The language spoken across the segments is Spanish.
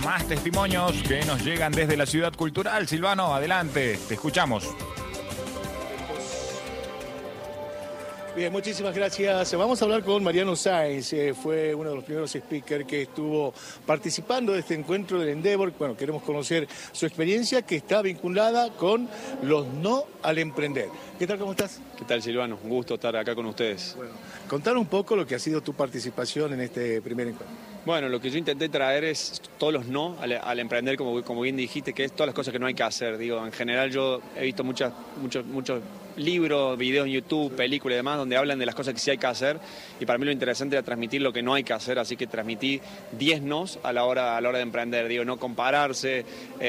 Más testimonios que nos llegan desde la Ciudad Cultural. Silvano, adelante, te escuchamos. Bien, muchísimas gracias. Vamos a hablar con Mariano Sáenz, fue uno de los primeros speakers que estuvo participando de este encuentro del Endeavor. Bueno, queremos conocer su experiencia que está vinculada con los no al emprender. ¿Qué tal, cómo estás? ¿Qué tal, Silvano? Un gusto estar acá con ustedes. Bueno, contar un poco lo que ha sido tu participación en este primer encuentro. Bueno, lo que yo intenté traer es todos los no al emprender, como bien dijiste, que es todas las cosas que no hay que hacer. Digo, en general yo he visto muchos libros, videos en YouTube, películas y demás, donde hablan de las cosas que sí hay que hacer, y para mí lo interesante era transmitir lo que no hay que hacer, así que transmití 10 nos a la hora de emprender. Digo, no compararse,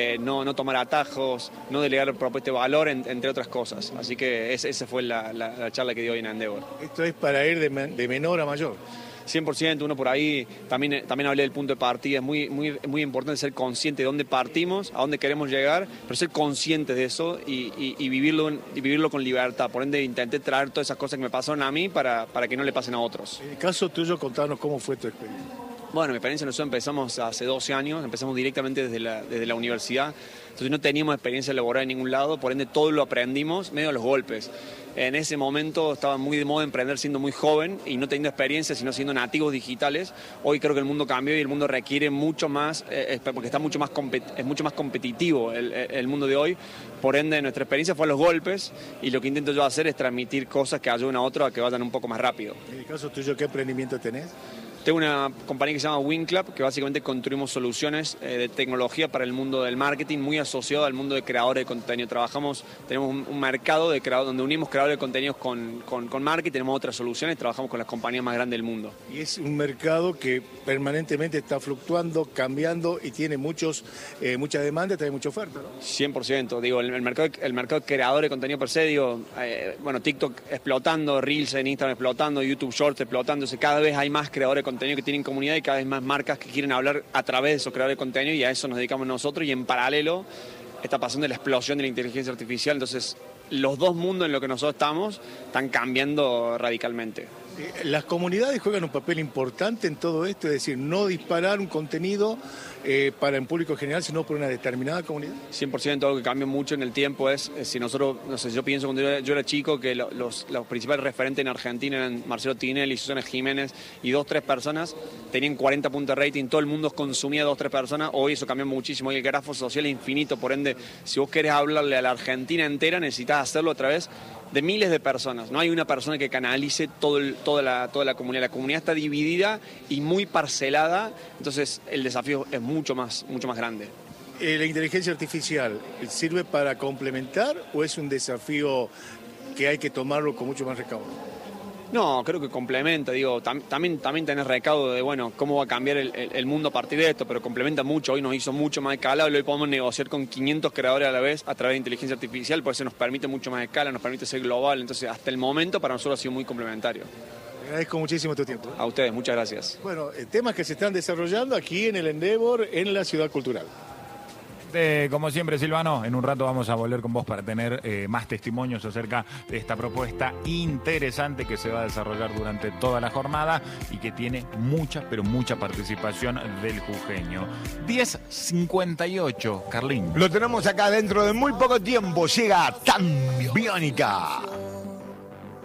no tomar atajos, no delegar propuesta de valor, entre otras cosas. Así que esa fue la charla que di hoy en Endeavor. Esto es para ir de menor a mayor. 100%, uno por ahí, también hablé del punto de partida, es muy importante ser consciente de dónde partimos, a dónde queremos llegar, pero ser consciente de eso y vivirlo con libertad. Por ende, intenté traer todas esas cosas que me pasaron a mí para que no le pasen a otros. En el caso tuyo, contanos cómo fue tu experiencia. Bueno, mi experiencia, nosotros empezamos hace 12 años, empezamos directamente desde la universidad, entonces no teníamos experiencia laboral en ningún lado, por ende todo lo aprendimos medio a los golpes. En ese momento estaba muy de moda emprender siendo muy joven y no teniendo experiencia, sino siendo nativos digitales. Hoy creo que el mundo cambió y el mundo requiere mucho más, porque está es mucho más competitivo el mundo de hoy. Por ende, nuestra experiencia fue a los golpes y lo que intento yo hacer es transmitir cosas que ayuden a otros a que vayan un poco más rápido. En el caso tuyo, ¿qué emprendimiento tenés? Tengo una compañía que se llama WinClub, que básicamente construimos soluciones de tecnología para el mundo del marketing, muy asociado al mundo de creadores de contenido. Tenemos un mercado donde unimos creadores de contenidos con marketing, tenemos otras soluciones, trabajamos con las compañías más grandes del mundo. Y es un mercado que permanentemente está fluctuando, cambiando y tiene mucha demanda, tiene mucha oferta, ¿no? 100%, digo, el mercado de creadores de contenido per se, digo, TikTok explotando, Reels en Instagram explotando, YouTube Shorts explotando, cada vez hay más creadores de contenido que tienen comunidad y cada vez más marcas que quieren hablar a través de esos creadores de contenido, y a eso nos dedicamos nosotros, y en paralelo está pasando la explosión de la inteligencia artificial. Entonces los dos mundos en los que nosotros están cambiando radicalmente. Las comunidades juegan un papel importante en todo esto, es decir, no disparar un contenido para el público general, sino por una determinada comunidad. 100%, algo que cambia mucho en el tiempo es si nosotros, no sé, yo pienso cuando yo era chico que los principales referentes en Argentina eran Marcelo Tinelli, Susana Jiménez y 2 o 3 personas, tenían 40 puntos de rating, todo el mundo consumía 2 o 3 personas. Hoy eso cambió muchísimo, hoy el grafo social es infinito, por ende, si vos querés hablarle a la Argentina entera, necesitas hacerlo a través de miles de personas. No hay una persona que canalice toda la comunidad. La comunidad está dividida y muy parcelada, entonces el desafío es mucho más grande. ¿La inteligencia artificial sirve para complementar o es un desafío que hay que tomarlo con mucho más recaudo? No, creo que complementa, digo, también tenés recaudo de, bueno, cómo va a cambiar el mundo a partir de esto, pero complementa mucho. Hoy nos hizo mucho más escalable, hoy podemos negociar con 500 creadores a la vez a través de inteligencia artificial, por eso nos permite mucho más escala, nos permite ser global. Entonces, hasta el momento para nosotros ha sido muy complementario. Te agradezco muchísimo tu tiempo. A ustedes, muchas gracias. Bueno, temas que se están desarrollando aquí en el Endeavor, en la Ciudad Cultural. Como siempre, Silvano, en un rato vamos a volver con vos para tener más testimonios acerca de esta propuesta interesante que se va a desarrollar durante toda la jornada y que tiene mucha, pero mucha participación del jujeño. 10:58, Carlín. Lo tenemos acá dentro de muy poco tiempo. Llega Tan Biónica.